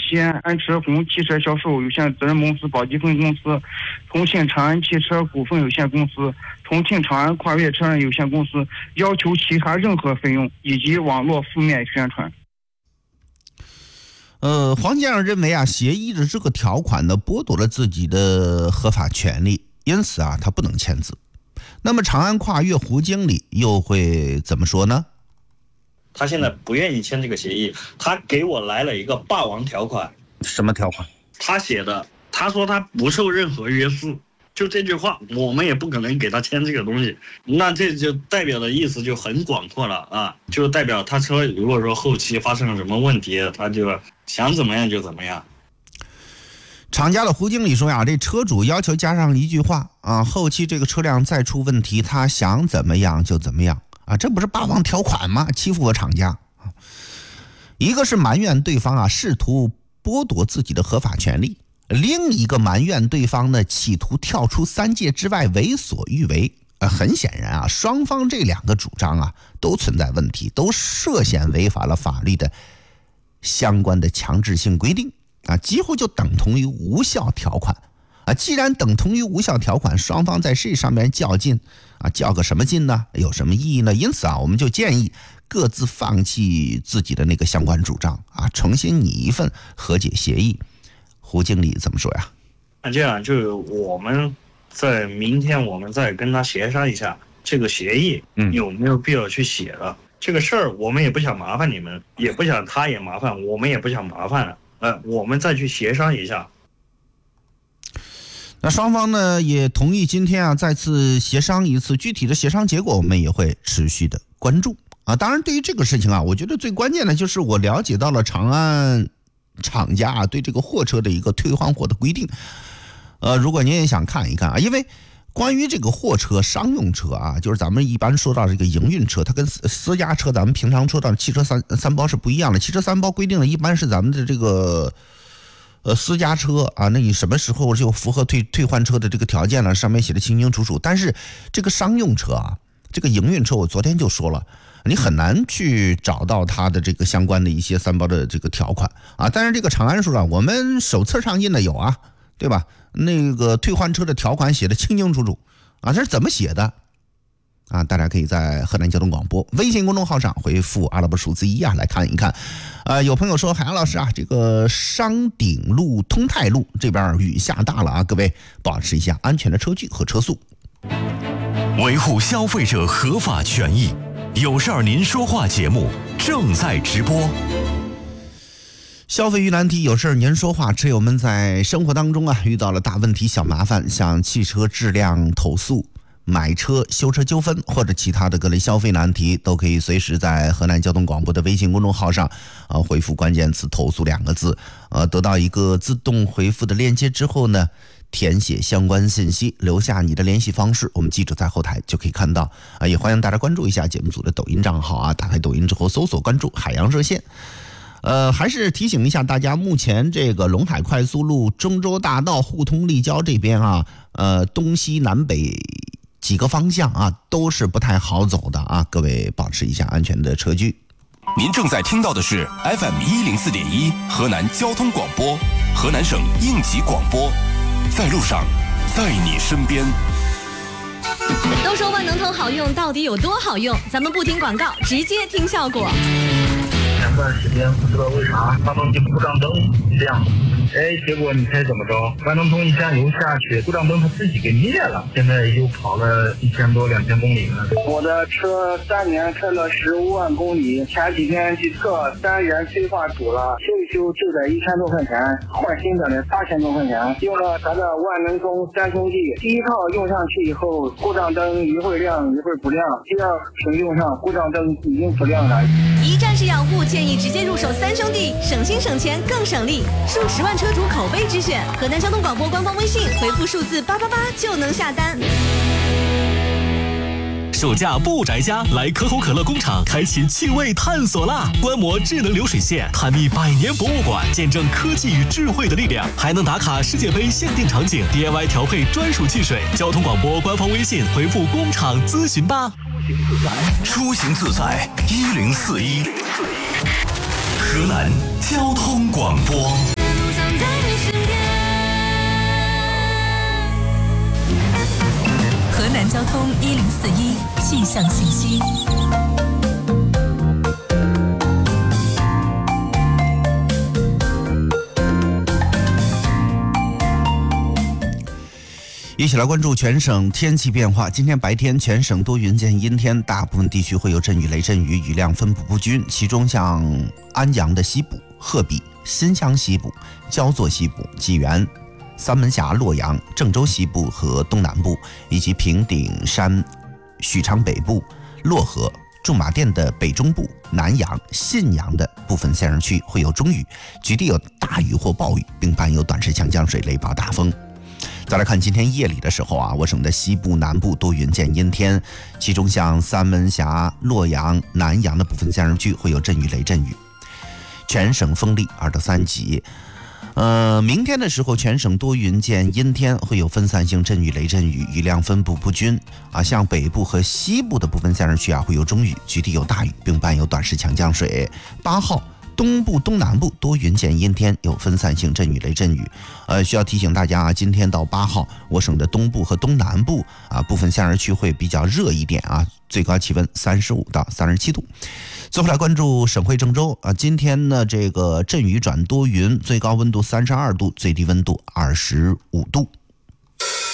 西安安驰红汽车销售有限责任公司宝鸡分公司、重庆长安汽车股份有限公司、重庆长安跨越车辆有限公司要求其他任何费用以及网络负面宣传。 黄先生认为啊，协议的这个条款呢，剥夺了自己的合法权利，因此啊，他不能签字。那么长安跨越胡经理又会怎么说呢？ 他现在不愿意签这个协议，他给我来了一个霸王条款。 什么条款？ 他写的，他说他不受任何约束，就这句话，我们也不可能给他签这个东西。那这就代表的意思就很广阔了啊，就代表他车如果说后期发生了什么问题，他就想怎么样就怎么样。 厂家的胡经理说呀，这车主要求加上一句话啊，后期这个车辆再出问题，他想怎么样就怎么样啊，这不是霸王条款吗？欺负我厂家啊！一个是埋怨对方啊，试图剥夺自己的合法权利；另一个埋怨对方呢，企图跳出三界之外，为所欲为。很显然啊，双方这两个主张啊，都存在问题，都涉嫌违反了法律的相关的强制性规定啊，几乎就等同于无效条款啊。既然等同于无效条款，双方在这上面较劲啊，较个什么劲呢？有什么意义呢？因此啊，我们就建议各自放弃自己的那个相关主张啊，重新拟一份和解协议。胡经理怎么说呀？ 那这样就我们在明天我们再跟他协商一下这个协议有没有必要去写了。这个事儿我们也不想麻烦你们，也不想他也麻烦，我们也不想麻烦了。我们再去协商一下。 那双方呢也同意今天啊再次协商一次，具体的协商结果我们也会持续的关注啊。当然对于这个事情啊，我觉得最关键的就是我了解到了长安厂家啊对这个货车的一个退换货的规定。如果您也想看一看啊，因为关于这个货车商用车啊，就是咱们一般说到这个营运车，它跟私家车咱们平常说到的汽车三包是不一样的。汽车三包规定的一般是咱们的这个私家车啊，那你什么时候就符合退换车的这个条件了，上面写的清清楚楚。但是这个商用车啊，这个营运车我昨天就说了，你很难去找到它的这个相关的一些三包的这个条款啊。但是这个长安说了，我们手册上印的有啊，对吧？那个退换车的条款写的清清楚楚啊，这是怎么写的啊？大家可以在河南交通广播微信公众号上回复阿拉伯数字1啊来看一看。有朋友说海洋老师啊，这个商鼎路、通泰路这边雨下大了啊，各位保持一下安全的车距和车速， 维护消费者合法权益。有事儿您说话节目正在直播。 消费遇难题，有事您说话。车友们在生活当中啊遇到了大问题、小麻烦，像汽车质量投诉、买车、修车纠纷或者其他的各类消费难题，都可以随时在河南交通广播的微信公众号上回复关键词投诉2个字，得到一个自动回复的链接之后呢，填写相关信息，留下你的联系方式，我们记者在后台就可以看到啊。也欢迎大家关注一下节目组的抖音账号啊，打开抖音之后搜索关注海洋热线。还是提醒一下大家，目前这个陇海快速路、中州大道、沪通立交这边啊，东西南北几个方向啊，都是不太好走的啊，各位保持一下安全的车距。 您正在听到的是 FM104.1 河南交通广播，河南省应急广播，在路上，在你身边。 都说万能通好用，到底有多好用？咱们不听广告，直接听效果。 前段时间不知道为啥发动机故障灯亮，结果你猜怎么着？万能通一加油下去，故障灯它自己给灭了，现在又跑了1000多2000公里了。 我的车3年开了15万公里，前几天去测3元催化堵了，修一修就得1000多块钱，换新的8000多块钱。用了咱的万能通3兄弟，第一套用上去以后，故障灯一会儿亮一会儿不亮，第二瓶用上故障灯已经不亮了。 一站式养护，建议直接入手3兄弟，省心省钱更省力，数10万车主口碑之选。河南交通广播官方微信回复数字888就能下单。 暑假不宅家，来可口可乐工厂开启趣味探索啦！观摩智能流水线，探秘100年博物馆，见证科技与智慧的力量，还能打卡世界杯限定场景， DIY 调配专属汽水。交通广播官方微信回复工厂咨询吧。 出行自在1041，河南交通广播。 1041气象信息。 一起来关注全省天气变化。今天白天全省多云见阴天，大部分地区会有阵雨、雷阵雨，雨量分布不均。其中像安阳的西部、鹤壁、新乡西部、焦作西部、济源、三门峡、洛阳、郑州西部和东南部，以及平顶山、许昌北部、漯河、驻马店的北中部、南阳、信阳的部分县市区会有中雨，局地有大雨或暴雨，并伴有短时强降水、雷暴大风。再来看今天夜里的时候啊，我省的西部、南部多云见阴天，其中像三门峡、洛阳、南阳的部分县市区会有阵雨、雷阵雨，全省风力2到3级。明天的时候，全省多云见阴天，会有分散性阵雨、雷阵雨，雨量分布不均啊。像北部和西部的部分县市区啊，会有中雨，局地有大雨，并伴有短时强降水。8号。东部、东南部多云见阴天，有分散性阵雨、雷阵雨。需要提醒大家啊，今天到8号，我省的东部和东南部啊部分县市区会比较热一点啊，最高气温35到37度。最后来关注省会郑州啊，今天呢这个阵雨转多云，最高温度32度，最低温度25度。